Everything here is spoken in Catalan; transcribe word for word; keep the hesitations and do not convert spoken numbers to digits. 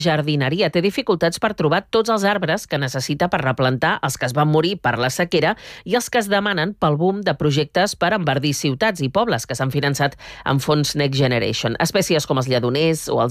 jardineria té dificultats per trobar tots els arbres que necessita per replantar els que es van morir per la sequera i els que es demanen pel boom de projectes per enverdir ciutats i pobles que s'han finançat amb fons Next Generation. Espècies com els lledoners o els